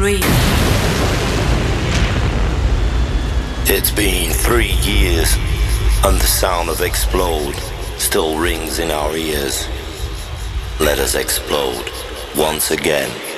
3. It's been 3 years, and the sound of explode still rings in our ears. Let us explode once again.